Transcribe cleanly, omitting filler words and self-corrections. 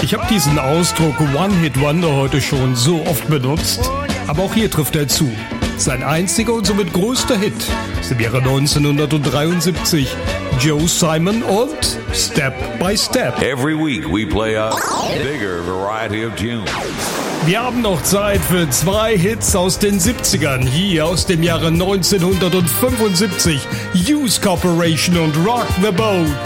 Ich habe diesen Ausdruck One-Hit-Wonder heute schon so oft benutzt, aber auch hier trifft er zu. Sein einziger und somit größter Hit ist im Jahre 1973 Joe Simon und Step by Step. Every week we play a bigger variety of tunes. Wir haben noch Zeit für 2 Hits aus den 70ern, hier aus dem Jahre 1975. Use Corporation und Rock the Boat.